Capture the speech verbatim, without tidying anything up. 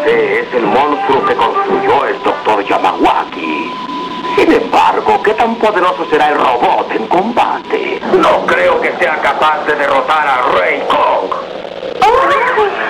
Ese es el monstruo que construyó el doctor Yamawaki. Sin embargo, ¿qué tan poderoso será el robot en combate? No creo que sea capaz de derrotar a Rey.